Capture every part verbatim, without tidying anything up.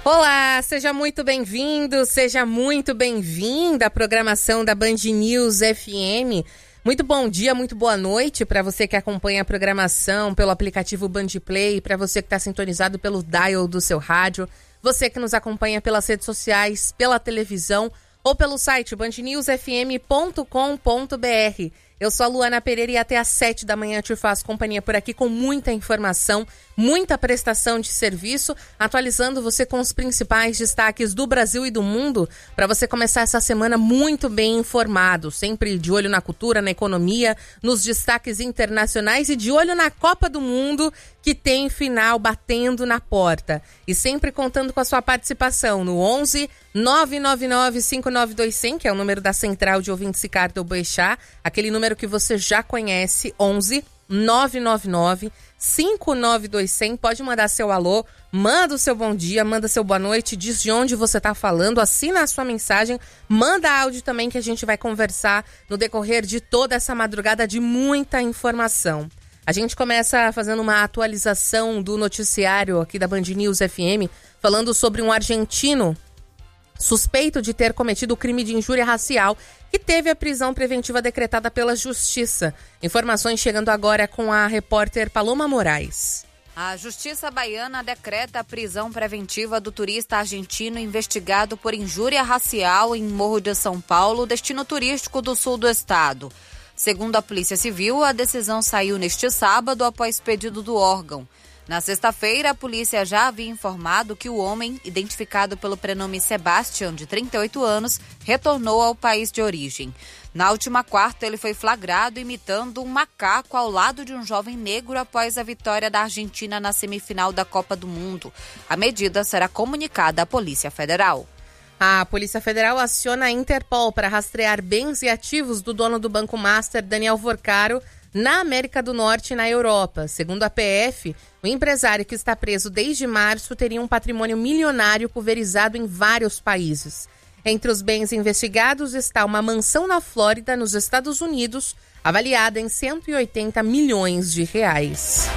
Olá, seja muito bem-vindo, seja muito bem-vinda à programação da Band News F M. Muito bom dia, muito boa noite para você que acompanha a programação pelo aplicativo Band Play, para você que está sintonizado pelo dial do seu rádio, você que nos acompanha pelas redes sociais, pela televisão ou pelo site band news f m ponto com ponto b r. Eu sou a Luana Pereira e até às sete da manhã te faço companhia por aqui com muita informação, muita prestação de serviço, atualizando você com os principais destaques do Brasil e do mundo, para você começar essa semana muito bem informado, sempre de olho na cultura, na economia, nos destaques internacionais e de olho na Copa do Mundo, que tem final batendo na porta. E sempre contando com a sua participação no onze nove nove nove cinco nove dois zero zero, que é o número da Central de Ouvintes Ricardo Boechat, aquele número que você já conhece, onze nove nove nove cinco nove dois zero zero. Pode mandar seu alô, manda o seu bom dia, manda seu boa noite, diz de onde você está falando, assina a sua mensagem, manda áudio também que a gente vai conversar no decorrer de toda essa madrugada de muita informação. A gente começa fazendo uma atualização do noticiário aqui da Band News F M, falando sobre um argentino suspeito de ter cometido o crime de injúria racial que teve a prisão preventiva decretada pela Justiça. Informações chegando agora com a repórter Paloma Moraes. A Justiça Baiana decreta a prisão preventiva do turista argentino investigado por injúria racial em Morro de São Paulo, destino turístico do sul do estado. Segundo a Polícia Civil, a decisão saiu neste sábado após pedido do órgão. Na sexta-feira, a polícia já havia informado que o homem, identificado pelo prenome Sebastião, de trinta e oito anos, retornou ao país de origem. Na última quarta, ele foi flagrado imitando um macaco ao lado de um jovem negro após a vitória da Argentina na semifinal da Copa do Mundo. A medida será comunicada à Polícia Federal. A Polícia Federal aciona a Interpol para rastrear bens e ativos do dono do Banco Master, Daniel Vorcaro, na América do Norte e na Europa. Segundo a P F, o empresário que está preso desde março teria um patrimônio milionário pulverizado em vários países. Entre os bens investigados está uma mansão na Flórida, nos Estados Unidos, avaliada em cento e oitenta milhões de reais.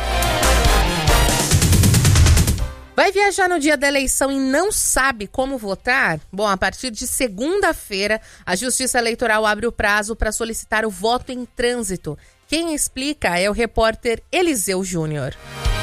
Vai viajar no dia da eleição e não sabe como votar? Bom, a partir de segunda-feira, a Justiça Eleitoral abre o prazo para solicitar o voto em trânsito. Quem explica é o repórter Eliseu Júnior.